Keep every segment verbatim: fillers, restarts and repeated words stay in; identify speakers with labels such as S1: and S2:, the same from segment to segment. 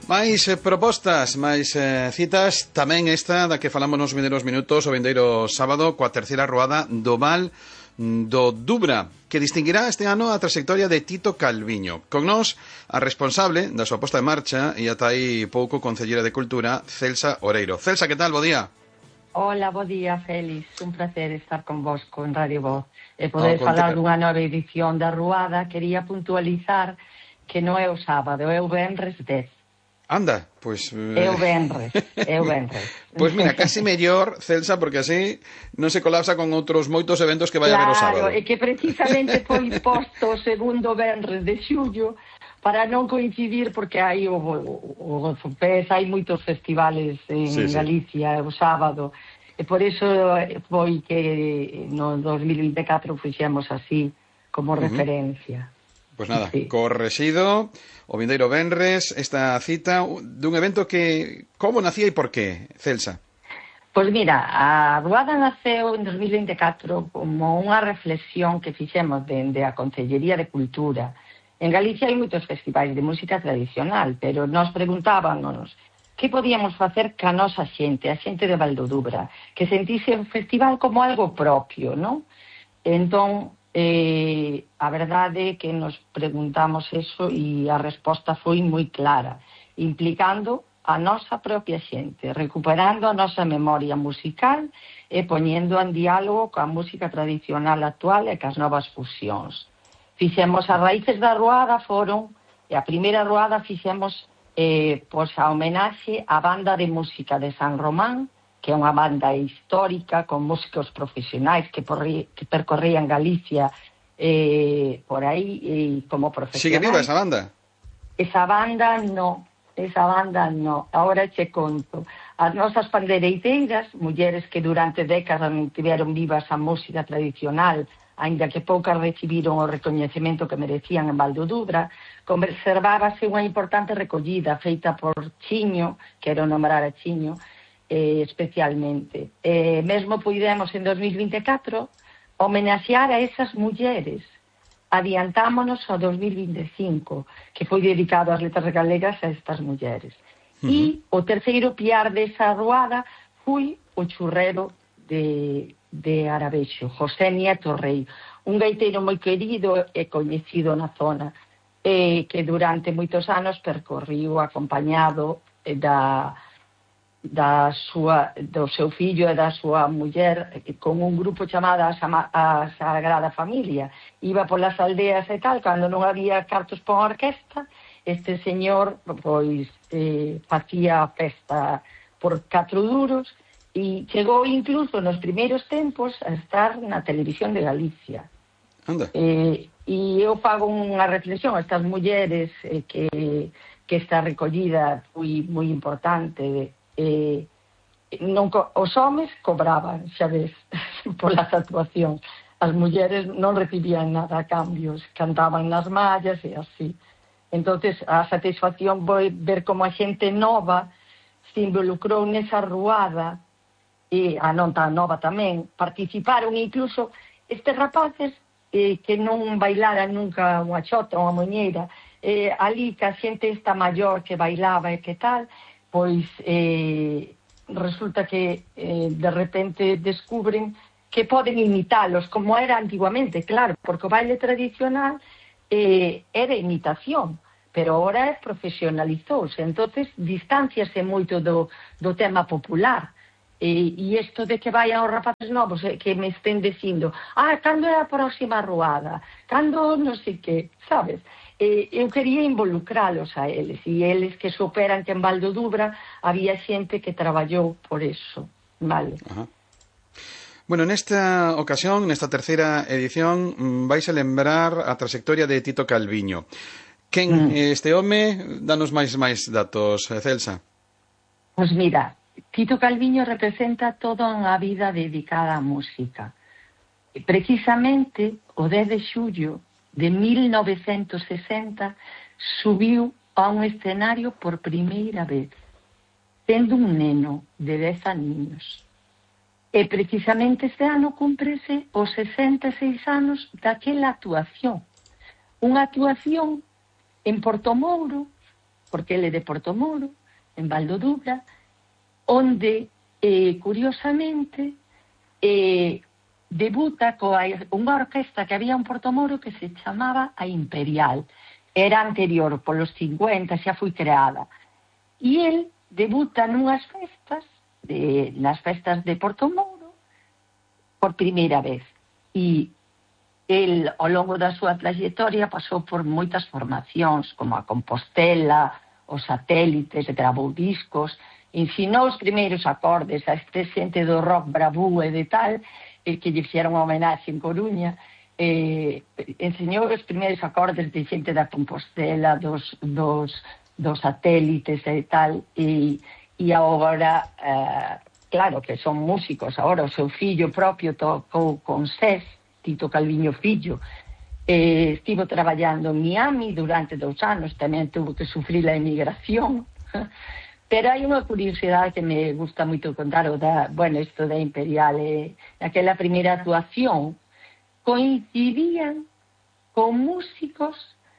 S1: Máis eh, propostas, máis eh, citas, tamén esta da que falamos nos vindeiros minutos o vindeiro sábado coa terceira ruada do Val do Dubra, que distinguirá este ano a trayectoria de Tito Calviño. Con nós, a responsable da súa posta en marcha e ata aí pouco concellera de Cultura, Celsa Oreiro. Celsa, que tal? Bo día.
S2: Hola, bo día, Félix. Un placer estar con vos, con Radio Voz. E poder oh, falar dunha nova edición da Ruada. Quería puntualizar que non é o sábado, é o venres dez.
S1: Anda, pois... Pues,
S2: é o venres, é o venres.
S1: Pois pues mira, casi mellor, Celsa, porque así non se colapsa con outros moitos eventos que vai
S2: claro,
S1: haber o sábado.
S2: Claro, e que precisamente foi posto o segundo venres de xullo para non coincidir, porque hai o, o, o Zopés, hai moitos festivales en sí, Galicia sí. O sábado, e por iso foi que no dos mil vinte e catro fixemos así como uh-huh. referencia.
S1: Pois pues nada, sí. Correxido, o vindeiro venres, esta cita dun evento que... Como nacía e por qué, Celsa?
S2: Pois pues mira, a Ruada naceu en dos mil vinte e catro como unha reflexión que fixemos dende a Concellería de Cultura. En Galicia hai moitos festivais de música tradicional, pero nos preguntábamos que podíamos facer ca nosa xente, a xente de Val do Dubra, que sentise o festival como algo propio, non? Entón, eh, a verdade é que nos preguntamos eso e a resposta foi moi clara, implicando a nosa propia xente, recuperando a nosa memoria musical e poñendo en diálogo coa música tradicional actual e cas novas fusións. Fixemos as raíces da Ruada foron, e a primeira Ruada fixemos eh, pois a homenaxe á banda de música de San Román, que é unha banda histórica con músicos profesionais que, porri, que percorrían Galicia eh, por aí eh, como profesionais.
S1: Sigue viva esa banda?
S2: Esa banda no, esa banda no. Ahora che conto. As nosas pandeireiras, mulleres que durante décadas tiveron vivas a música tradicional, aínda que poucas recibiron o recoñecemento que merecían en Val do Dubra, conservábase unha importante recollida feita por Chiño, quero nombrar a Chiño, eh, especialmente. Eh, mesmo puidemos en dos mil vinte e catro homenaxear a esas mulleres. Adiantámonos ao dos mil vinte e cinco, que foi dedicado ás letras galegas a estas mulleres. Uh-huh. E o terceiro piar desa ruada foi o churrero de, de Arabexo, José Nieto Rei, un gaiteiro moi querido e coñecido na zona, eh, que durante moitos anos percorriu acompañado da... da súa, do seu fillo e da súa muller con un grupo chamado a, Sama, a Sagrada Familia. Iba polas aldeas e tal, cando non había cartos para unha orquesta, este señor pois eh, facía a festa por catro duros e chegou incluso nos primeiros tempos a estar na televisión de Galicia.
S1: Anda.
S2: Eh, e eu fago unha reflexión a estas mulleres eh, que, que esta recollida foi moi importante de Eh, non co os homes cobraban, xa ves, polas actuacións. As mulleres non recibían nada a cambios, cantaban nas mallas e así. Entonces a satisfacción foi ver como a xente nova se involucrou nesa ruada, e a non tan nova tamén, participaron incluso estes rapaces eh, que non bailaran nunca unha chota ou unha moñeira, eh, ali que a xente esta maior que bailaba e que tal, pois eh, resulta que eh, de repente descubren que poden imitalos, como era antiguamente, claro, porque o baile tradicional eh, era imitación, pero ahora profesionalizouse, entonces distanciase moito do, do tema popular, e, e isto de que vayan os rapaces novos eh, que me estén dicindo, ah, cando é a próxima ruada, cando non sei que, sabes? Eh, eu quería involucralos a eles, e eles que superan que en Val do Dubra había xente que traballou por eso, vale?
S1: Ajá. Bueno, nesta ocasión, nesta terceira edición, vais a lembrar a trayectoria de Tito Calviño. Quen mm. este home? Danos máis máis datos, Celsa.
S2: Pois mira, Tito Calviño representa toda unha vida dedicada á música. Precisamente o dez de xullo de mil novecentos sesenta subiu a un escenario por primeira vez, tendo un neno de dez aniños. E precisamente este ano cúmprese os sesenta e seis anos daquela actuación. Unha actuación en Portomouro porque ele é de Portomoro, en Valdodubra, onde, eh, curiosamente, eh, debuta coa unha orquesta que había en Portomoro que se chamaba a Imperial. Era anterior, polos cincuenta, xa foi creada. E el debuta nunhas festas, de, nas festas de Portomoro, por primeira vez. E el, ao longo da súa trayectoria, pasou por moitas formacións, como a Compostela, os satélites, gravou discos, ensinou os primeiros acordes a este xente do rock bravú e de tal, e que lle fixeron unha homenaxe en Coruña, eh, enseñou os primeiros acordes de xente da Compostela, dos, dos, dos satélites e tal, e, e agora, eh, claro que son músicos, agora o seu fillo propio tocou con SES, Tito Calviño Fillo, eh, estivo traballando en Miami durante dous anos, tamén tuvo que sufrir a emigración, pero hai unha curiosidade que me gusta moito contar, o da, bueno, isto da Imperial, eh, naquela primeira actuación, coincidían con músicos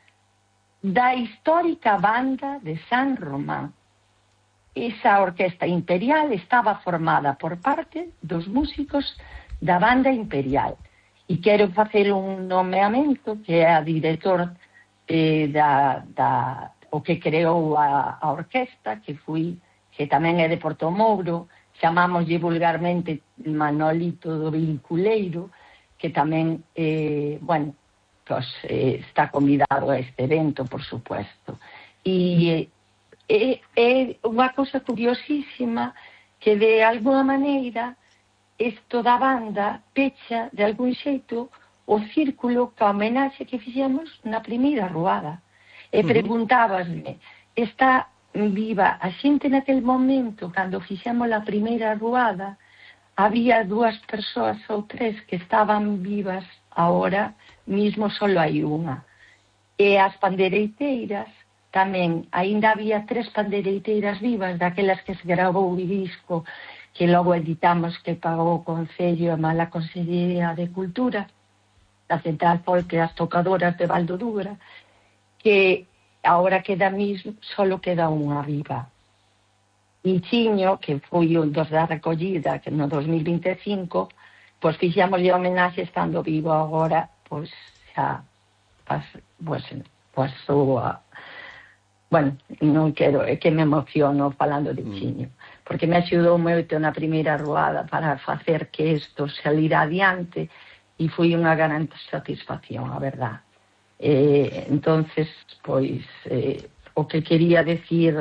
S2: da histórica banda de San Román. Esa orquesta Imperial estaba formada por parte dos músicos da banda Imperial. E quero facer un nomeamento que é a director eh, da, da, o que creou a, a orquesta, que fui, que tamén é de Portomouro, chamámoslle vulgarmente Manolito do Vinculeiro, que tamén, eh, bueno, pues, eh, está convidado a este evento, por supuesto. E é eh, eh, unha cousa curiosísima que de alguna maneira isto da banda pecha de algún xeito o círculo ca homenaxe que fixemos na primeira ruada. E preguntábasme, está viva a xente naquele momento, cando fixemos a primeira ruada, había dúas persoas ou tres que estaban vivas, agora mismo solo hai unha. E as pandereiteiras tamén, aínda había tres pandereiteiras vivas, daquelas que se gravou o disco, que logo editamos, que pagou o Concello e mala Consellería de Cultura, da Central Folk e as tocadoras de Valdodubra, que agora queda mismo, solo queda unha viva. E Chiño, que foi un dos da recollida, que no dos mil vinte e cinco, pois fixámoslle homenaxe estando vivo agora, pois xa, pas, pois, pasou a... Bueno, non quero, é que me emociono falando de Chiño, porque me axudou moito na primeira ruada para facer que isto salira adiante e foi unha gran satisfacción, a verdad. Eh, entonces, pois, eh, o que quería decir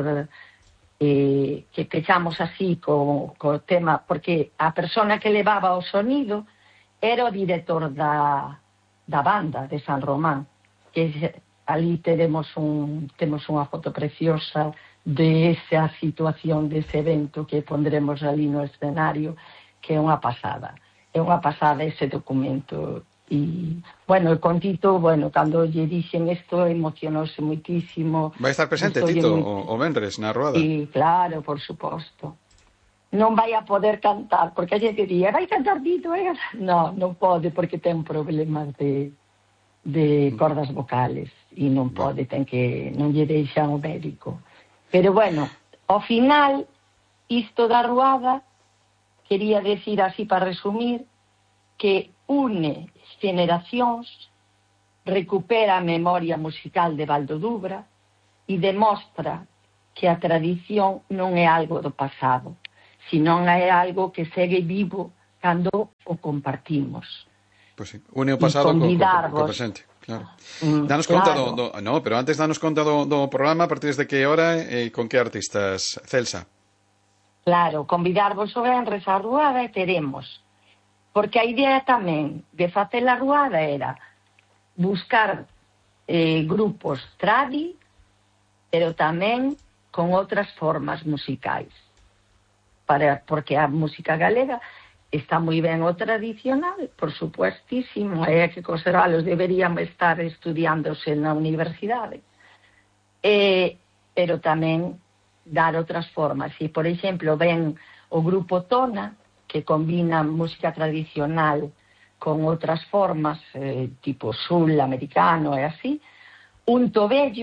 S2: eh, que pechamos así co, co tema, porque a persona que levaba o sonido era o director da, da banda de San Román, que ali teremos un, temos unha foto preciosa de esa situación, dese evento que pondremos ali no escenario, que é unha pasada. É unha pasada ese documento. E, bueno, o Tito, bueno, cando lle dixen isto, emocionouse moitísimo.
S1: Vai estar presente, Tito, muy... o, o Venres, na ruada?
S2: Sí, claro, por suposto. Non vai a poder cantar, porque a xente diría, vai cantar Tito, eh? No, non pode, porque ten problemas de... de cordas vocales e non pode, ten que non lle deixan o médico. Pero bueno, ao final isto da ruada quería decir así para resumir que une generacións, recupera a memoria musical de Valdodubra e demostra que a tradición non é algo do pasado, senón é algo que segue vivo cando o compartimos.
S1: Pues sí, une o pasado co, co, co presente, claro. Mm, danos claro. conta do, do... No, pero antes danos conta do, do programa, a partir de que hora e con que artistas, Celsa?
S2: Claro, convidarvos o venres a ruada e teremos. Porque a idea tamén de facer a ruada era buscar eh, grupos tradi, pero tamén con outras formas musicais. Para, porque a música galega... está moi ben o tradicional, por supuestísimo, é que conservalos deberíamos estar estudiándose na universidade. Eh, pero tamén dar outras formas. E, por exemplo, ven o grupo Tona, que combina música tradicional con outras formas, eh, tipo sul, americano e así, un Tobello,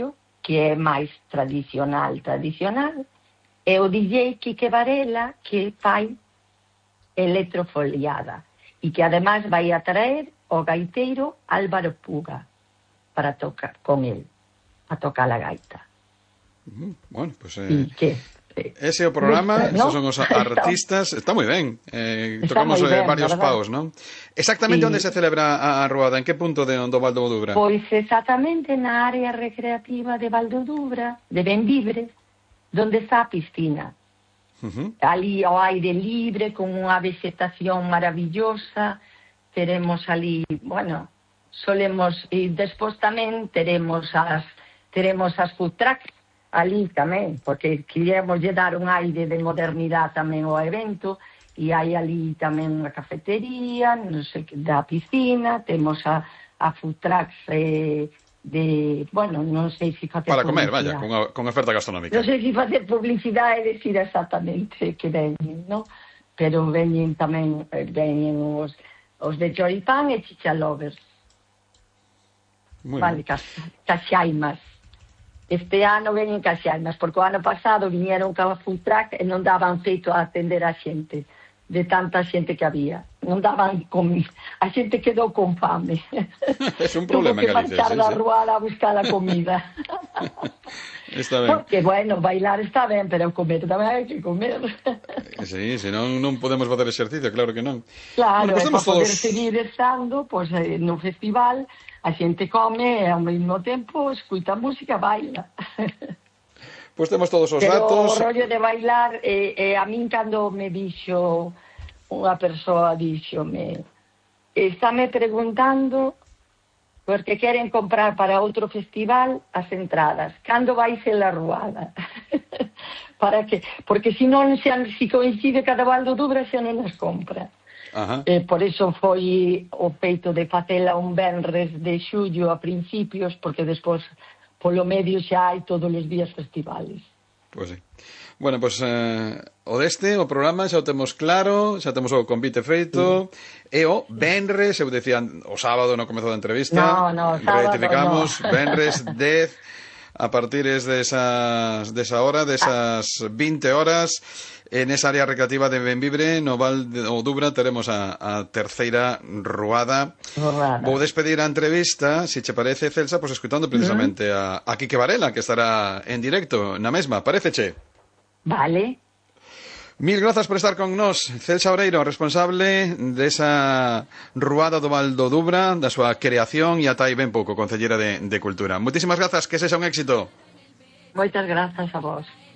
S2: que é máis tradicional, tradicional, e o D J Quique Varela, que fai electrofoliada, e que además vai a traer o gaiteiro Álvaro Puga para tocar con él, a tocar a gaita.
S1: Uh, bueno, pues... Eh...
S2: E que...
S1: Ese é o programa,
S2: ¿no?
S1: esos son os artistas, está moi ben, eh,
S2: está
S1: tocamos
S2: ben,
S1: eh, varios
S2: ¿verdad?
S1: paus, non? Exactamente
S2: Sí.
S1: onde se celebra a, a ruada, en que punto de do Val do Dubra?
S2: Pois exactamente na área recreativa de Val do Dubra, de Benvibre, donde está a piscina.
S1: Uh-huh.
S2: Ali ao aire libre, con unha vegetación maravillosa, teremos ali, bueno, solemos, e despois tamén teremos as, teremos as food trucks, ali tamén, porque queríamos lle dar un aire de modernidade tamén ao evento, e hai ali tamén unha cafetería, non sei, da piscina, temos a, a food trucks eh, de, bueno, non sei se facer
S1: Para comer,
S2: publicidade.
S1: vaya, con, a, con oferta gastronómica.
S2: Non sei se facer publicidade e decir exactamente que veñen, non? Pero veñen tamén, veñen os, os de choripán e chichalovers.
S1: Muy
S2: Vale,
S1: bien.
S2: cas, caxaimas. Este ano veñen caxaimas, porque o ano pasado viñeron ca food truck e non daban feito a atender a xente, de tanta xente que había. Non daban comida. A xente quedou con fame.
S1: Es un problema en
S2: Tuvo que
S1: Galicia,
S2: marchar
S1: sí,
S2: da
S1: sí.
S2: ruada a buscar a comida.
S1: Está ben.
S2: Porque, bueno, bailar está ben, pero comer tamén hai que comer.
S1: Sí, se non, non podemos facer exercicio, claro que non.
S2: Claro,
S1: Bueno, pues
S2: e
S1: temos
S2: para poder
S1: todos...
S2: seguir estando, pues, eh, no festival, a xente come e ao mesmo tempo escuta música, baila.
S1: Pois temos todos os
S2: Pero
S1: datos.
S2: o rollo de bailar, eh, eh, a min cando me dixo unha persoa, díxome, estáme preguntando porque queren comprar para outro festival as entradas. Cando vai ser a ruada? Para que, porque se non se, se coincide cada Val do Dubra xa non as compra.
S1: Ajá.
S2: Eh, por iso foi o feito de facela un venres de xullo a principios, porque despois polo medio xa hai todos os días festivales.
S1: Pois sí. Bueno, pois eh, o deste, o programa xa o temos claro, xa temos o convite feito, sí. E o venres, eu decía o sábado no comezo da entrevista,
S2: No, no, sábado
S1: rectificamos,
S2: no.
S1: venres dez, a partir de esas, de esa hora, de esas vinte horas, en esa área recreativa de Benvibre, no Val do Dubra, teremos a, a terceira ruada.
S2: Ruada.
S1: Vou despedir a entrevista, se che parece, Celsa, pois escutando precisamente uh-huh. a, a Quique Varela, que estará en directo na mesma, paréceche?
S2: Vale.
S1: Mil grazas por estar con nós, Celsa Oreiro, responsable desa ruada do Val do Dubra, da súa creación e ata aí ben pouco, concellera de, de Cultura. Moitísimas grazas, que sexa un éxito.
S2: Moitas grazas a vos.